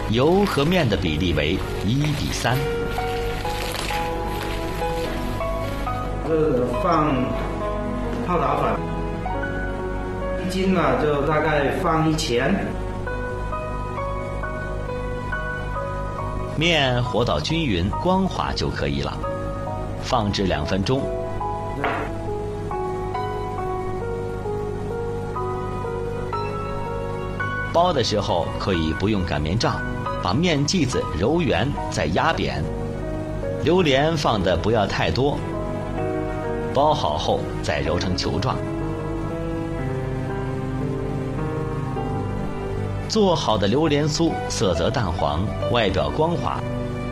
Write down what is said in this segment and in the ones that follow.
油和面的比例为1:3。 这放泡打粉，1斤嘛就大概放1钱。 面和到均匀光滑就可以了，放置2分钟。包的时候可以不用擀面杖，把面剂子揉圆再压扁，榴莲放的不要太多，包好后再揉成球状。做好的榴莲酥色泽淡黄，外表光滑。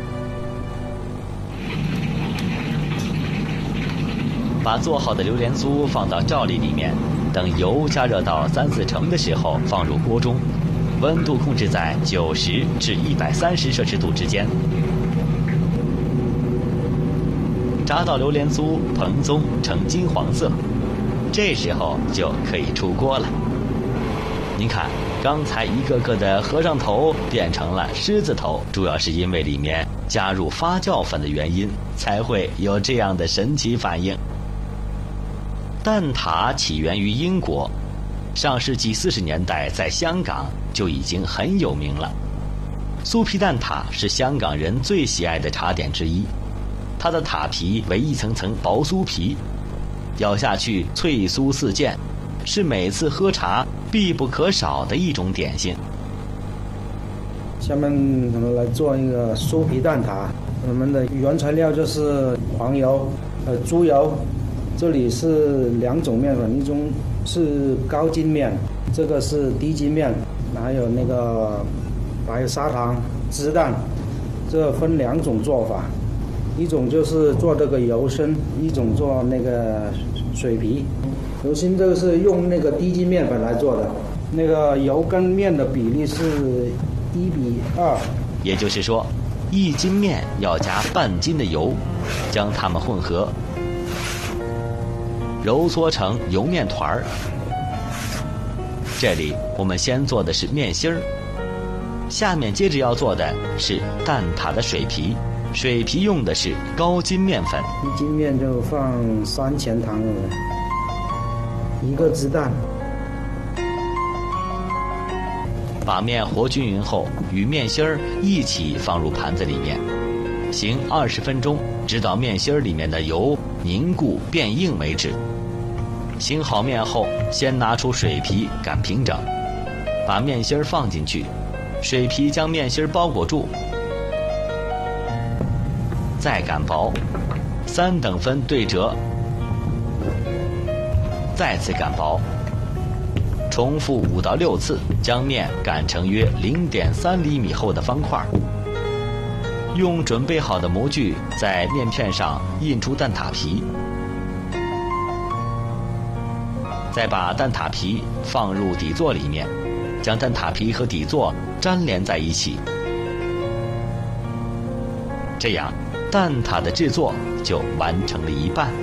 把做好的榴莲酥放到罩粒里面，等油加热到3-4成的时候放入锅中，温度控制在90至130摄氏度之间。炸到榴莲酥蓬松呈金黄色，这时候就可以出锅了。您看，刚才一个个的和尚头变成了狮子头，主要是因为里面加入发酵粉的原因，才会有这样的神奇反应。蛋挞起源于英国，上世纪40年代在香港就已经很有名了。酥皮蛋挞是香港人最喜爱的茶点之一，它的塔皮为一层层薄酥皮，咬下去脆酥似箭，是每次喝茶必不可少的一种点心。 下面我们来做一个酥皮蛋挞，我们的原材料就是黄油、猪油，这里是2种面粉，一种是高筋面，这个是低筋面，还有那个白砂糖、鸡蛋，这分2种做法，一种就是做这个油心，一种做那个水皮。油心这个是用那个低筋面粉来做的，那个油跟面的比例是1:2， 也就是说1斤面要加半斤的油，将它们混合，揉搓成油面团儿。这里我们先做的是面心儿，下面接着要做的是蛋挞的水皮。水皮用的是高筋面粉 ，1斤面就放3钱糖了，1个鸡蛋。 把面和均匀后，与面心儿一起放入盘子里面，醒20分钟，直到面心儿里面的油凝固变硬为止。醒好面后，先拿出水皮擀平整，把面心儿放进去，水皮将面心儿包裹住，再擀薄，3等分对折，再次擀薄，重复5到6次，将面擀成约0.3厘米厚的方块。用准备好的模具在面片上印出蛋挞皮，再把蛋挞皮放入底座里面，将蛋挞皮和底座粘连在一起。这样，蛋挞的制作就完成了一半。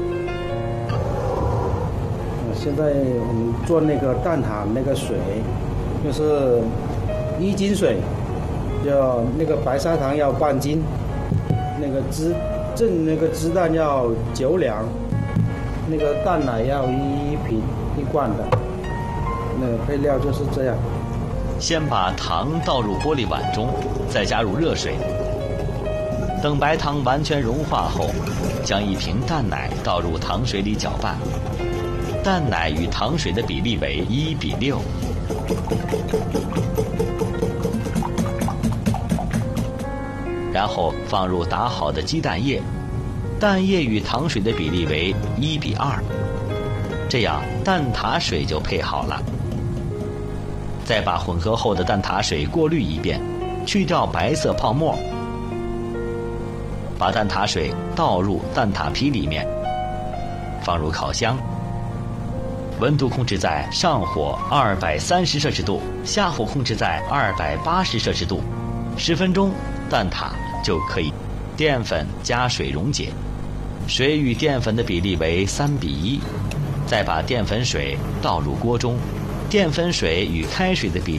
现在我们做那个蛋挞那个水，就是1斤水，就那个白砂糖要半斤，那个鸡蛋要9两，那个蛋奶要1瓶1罐的，那个配料就是这样。 先把糖倒入玻璃碗中，再加入热水。等白糖完全融化后，将1瓶蛋奶倒入糖水里搅拌。蛋奶与糖水的比例为1:6。然后放入打好的鸡蛋液，蛋液与糖水的比例为1:2，这样蛋挞水就配好了。再把混合后的蛋挞水过滤一遍，去掉白色泡沫。把蛋挞水倒入蛋挞皮里面，放入烤箱，温度控制在上火230摄氏度，下火控制在280摄氏度，10分钟，蛋挞就可以。淀粉加水溶解，水与淀粉的比例为3:1，再把淀粉水倒入锅中，淀粉水与开水的比例